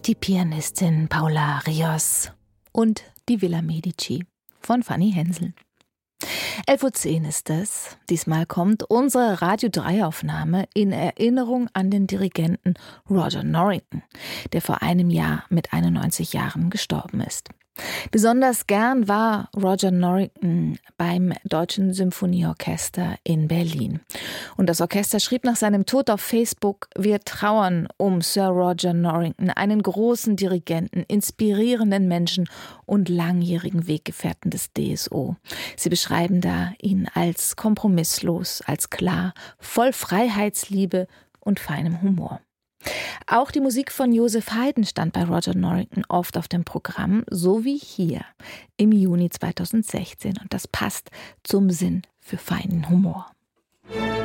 Die Pianistin Paula Rios und die Villa Medici von Fanny Hensel. 11:10 Uhr ist es. Diesmal kommt unsere Radio 3-Aufnahme in Erinnerung an den Dirigenten Roger Norrington, der vor einem Jahr mit 91 Jahren gestorben ist. Besonders gern war Roger Norrington beim Deutschen Symphonieorchester in Berlin. Und das Orchester schrieb nach seinem Tod auf Facebook: Wir trauern um Sir Roger Norrington, einen großen Dirigenten, inspirierenden Menschen und langjährigen Weggefährten des DSO. Sie beschreiben da ihn als kompromisslos, als klar, voll Freiheitsliebe und feinem Humor. Auch die Musik von Joseph Haydn stand bei Roger Norrington oft auf dem Programm, so wie hier im Juni 2016. Und das passt zum Sinn für feinen Humor.